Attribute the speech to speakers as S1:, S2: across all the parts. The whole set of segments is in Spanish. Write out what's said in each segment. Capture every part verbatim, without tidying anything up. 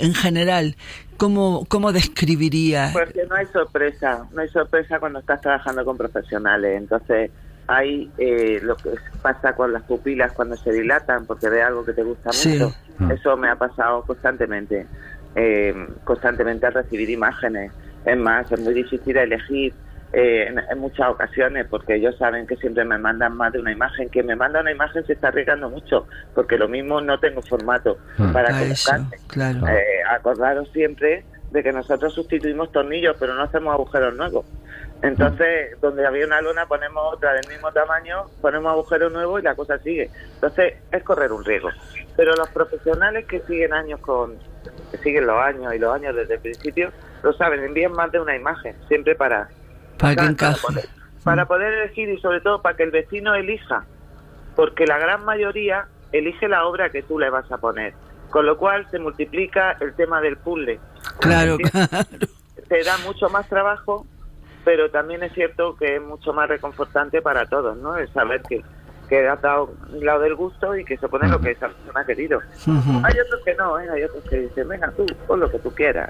S1: en general, ¿cómo, cómo describirías?
S2: Pues que no hay sorpresa, no hay sorpresa cuando estás trabajando con profesionales. Entonces, hay eh, lo que pasa con las pupilas cuando se dilatan porque ve algo que te gusta
S1: Sí.
S2: mucho. Eso me ha pasado constantemente, eh, constantemente al recibir imágenes. Es más, es muy difícil elegir eh, en, en muchas ocasiones porque ellos saben que siempre me mandan más de una imagen. Que me manda una imagen se está arriesgando mucho porque lo mismo no tengo formato
S1: Mm.
S2: para
S1: Ah,
S2: colocarte.
S1: eso, claro.
S2: Eh, acordaros siempre de que nosotros sustituimos tornillos, pero no hacemos agujeros nuevos. Entonces, donde había una lona ponemos otra del mismo tamaño, ponemos agujeros nuevos y la cosa sigue. Entonces, es correr un riesgo. Pero los profesionales que siguen años con, que siguen los años y los años desde el principio, lo saben, envían más de una imagen, siempre para
S1: Para que
S2: para
S1: encaje.
S2: poder, para poder elegir y sobre todo para que el vecino elija, porque la gran mayoría elige la obra que tú le vas a poner, con lo cual se multiplica el tema del puzzle.
S1: Claro,
S2: ¿Entiendes?
S1: claro.
S2: Te da mucho más trabajo, pero también es cierto que es mucho más reconfortante para todos, ¿no? El saber que, que has dado un lado del gusto y que se pone lo que esa persona ha querido.
S1: Ujú.
S2: Hay otros que no, ¿eh? Hay otros que dicen, venga tú, pon lo que tú quieras.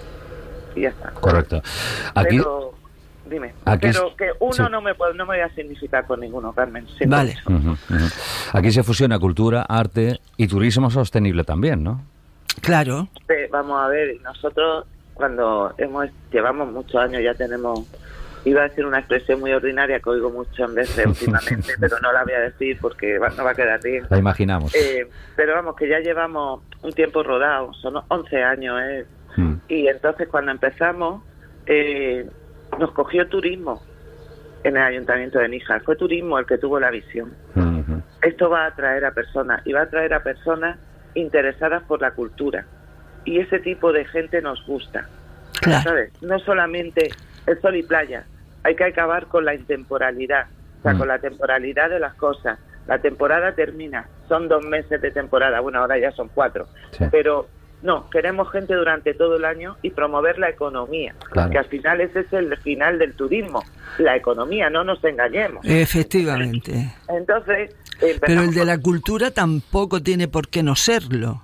S2: Y ya está.
S3: Correcto. Aquí,
S2: Pero, dime,
S3: aquí
S2: pero
S3: es-
S2: que uno
S3: sí.
S2: no me puede, no me voy a significar con ninguno, Carmen. siento
S1: Vale.
S2: mucho.
S3: Ujú, ujú. Aquí se fusiona cultura, arte y turismo sostenible también, ¿no?
S1: Claro.
S2: Eh, Vamos a ver, nosotros cuando hemos llevamos muchos años ya tenemos, iba a decir una expresión muy ordinaria que oigo muchas veces últimamente, pero no la voy a decir porque va- no va a quedar bien.
S3: La imaginamos.
S2: Eh, pero vamos, que ya llevamos un tiempo rodado, son once años, ¿eh?
S3: Mm.
S2: Y entonces cuando empezamos, eh, nos cogió turismo en el Ayuntamiento de Níjar. Fue turismo el que tuvo la visión.
S3: Ujú.
S2: Esto va a atraer a personas, y va a atraer a personas interesadas por la cultura. Y ese tipo de gente nos gusta.
S1: Claro.
S2: ¿Sabes? No solamente el sol y playa, hay que acabar con la intemporalidad, o sea,
S3: Mm.
S2: con la temporalidad de las cosas. La temporada termina, son dos meses de temporada, bueno, ahora ya son cuatro,
S3: Sí.
S2: pero no, queremos gente durante todo el año y promover la economía,
S3: Claro.
S2: que al final ese es el final del turismo, la economía, no nos engañemos.
S1: Efectivamente.
S2: Entonces,
S1: Pero
S2: empezamos
S1: el de
S2: con-
S1: la cultura tampoco tiene por qué no serlo.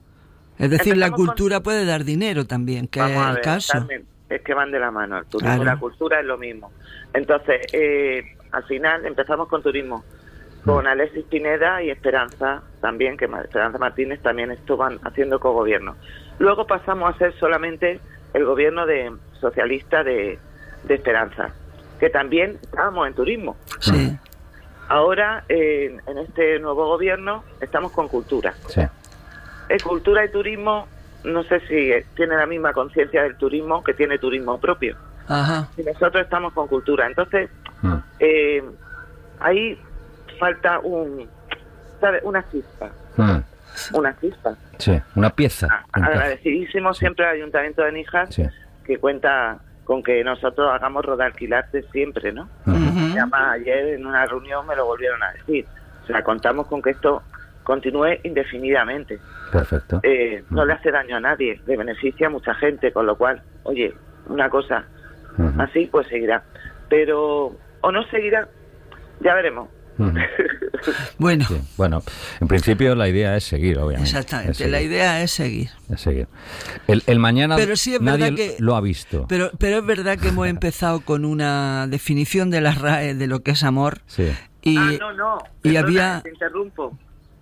S1: Es decir, la
S2: Empezamos con-
S1: cultura puede dar dinero también, que
S2: Vamos
S1: es
S2: a
S1: el
S2: ver,
S1: caso.
S2: Carmen, es que van de la mano, el turismo
S1: Claro.
S2: y la cultura es lo mismo. Entonces, eh, al final empezamos con turismo, con Alexis Pineda y Esperanza también, que Ma- Esperanza Martínez también estaban haciendo cogobierno. Luego pasamos a ser solamente el gobierno de socialista de, de Esperanza, que también estábamos en turismo.
S1: Sí.
S2: Ahora, eh, en este nuevo gobierno, estamos con cultura.
S3: Sí.
S2: Eh, cultura y turismo, no sé si eh, tiene la misma conciencia del turismo que tiene turismo propio.
S1: Ajá.
S2: Y nosotros estamos con cultura. Entonces,
S3: Mm.
S2: eh, ahí falta un, ¿sabe? Una chispa.
S3: Mm.
S2: Una chispa.
S3: Sí, una pieza.
S2: A-
S3: de encaje.
S2: Agradecidísimo siempre al Ayuntamiento de Níjar,
S3: Sí.
S2: que cuenta con que nosotros hagamos rodar alquilarte siempre, ¿no?
S3: Ujú.
S1: Ujú.
S2: Y además, ayer en una reunión me lo volvieron a decir. O sea, contamos con que esto continúe indefinidamente.
S3: Perfecto.
S2: Eh, no le hace daño a nadie, le beneficia a mucha gente, con lo cual, oye, una cosa
S3: Ujú.
S2: así pues seguirá. Pero, o no seguirá, ya veremos.
S3: Ujú.
S1: Bueno,
S3: Sí. Bueno, en principio la idea es seguir, obviamente.
S1: exactamente.
S3: Es seguir,
S1: La idea es seguir.
S3: es seguir. El, el mañana
S1: Pero sí es
S3: nadie
S1: verdad que-
S3: lo ha visto.
S1: Pero, pero es verdad que hemos empezado con una definición de la R A E de lo que es amor.
S3: Sí.
S1: Y,
S2: ah, no, no,
S1: y
S2: perdona,
S1: había...
S2: te interrumpo.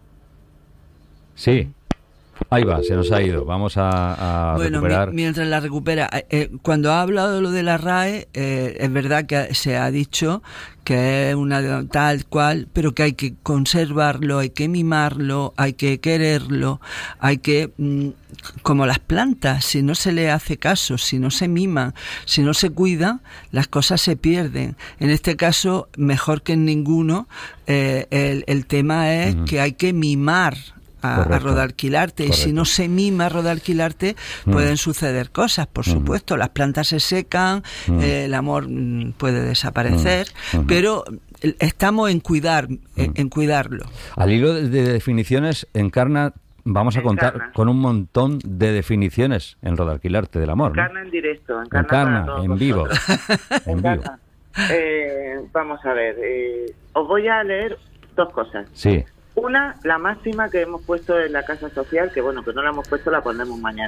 S3: Sí. Ahí va, se nos ha ido. Vamos a, a
S1: Bueno,
S3: recuperar.
S1: mi- mientras la recupera, eh, eh, cuando ha hablado de lo de la R A E, eh, es verdad que se ha dicho que es una tal cual, pero que hay que conservarlo, hay que mimarlo, hay que quererlo, hay que, mm, como las plantas, si no se le hace caso, si no se mima, si no se cuida, las cosas se pierden. En este caso, mejor que en ninguno, eh, el, el tema es
S3: Ujú.
S1: que hay que mimar a, a
S3: Correcto.
S1: Rodalquilarte, y si
S3: Correcto.
S1: no se mima Rodalquilarte
S3: Mm.
S1: pueden suceder cosas, por
S3: Ujú.
S1: supuesto, las plantas se secan,
S3: Mm.
S1: eh, el amor mm, puede desaparecer,
S3: Mm. Ujú.
S1: pero eh, estamos en cuidar, en, en cuidarlo.
S3: Al hilo de, de definiciones, Encarna, vamos a contar
S2: Encarna.
S3: con un montón de definiciones en Rodalquilarte del amor, ¿no?
S2: Encarna en directo, encarna,
S3: Encarna,
S2: para todos
S3: en vivo.
S2: vosotros.
S3: En vivo.
S2: Encarna. Eh, vamos a ver, eh, os voy a leer dos cosas.
S3: Sí.
S2: Una, la máxima que hemos puesto en la Casa Social, que bueno, que no la hemos puesto, la pondremos mañana.